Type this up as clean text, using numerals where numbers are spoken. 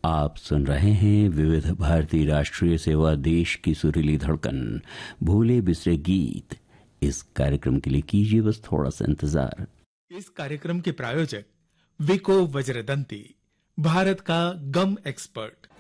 आप सुन रहे हैं विविध भारती राष्ट्रीय सेवा, देश की सुरीली धड़कन, भूले बिसरे गीत। इस कार्यक्रम के लिए कीजिए बस थोड़ा सा इंतजार। इस कार्यक्रम के प्रायोजक विको वज्रदंती, भारत का गम एक्सपर्ट।